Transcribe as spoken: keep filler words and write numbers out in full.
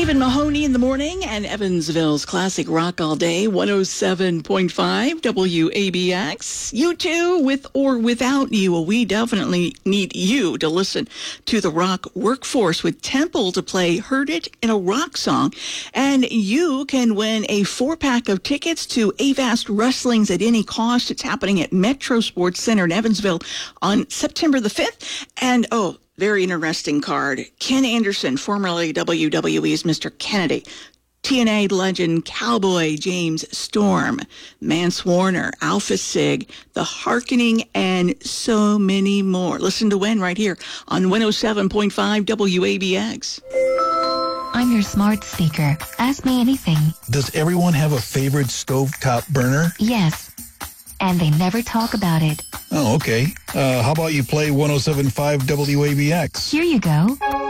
David Mahoney in the morning and Evansville's classic rock all day, one oh seven point five W A B X. You too, with or without you. Well, we definitely need you to listen to the rock workforce with Temple to play Heard It in a Rock Song. And you can win a four-pack of tickets to Avast Wrestling's at any cost. It's happening at Metro Sports Center in Evansville on September the fifth. And, oh, very interesting card. Ken Anderson, formerly W W E's Mister Kennedy. T N A legend Cowboy James Storm. Mance Warner, Alpha Sig, The Harkening, and so many more. Listen to win right here on one oh seven point five W A B X. I'm your smart speaker. Ask me anything. Does everyone have a favorite stovetop burner? Yes. And they never talk about it. Oh, okay. Uh, how about you play one oh seven point five W A B X? Here you go.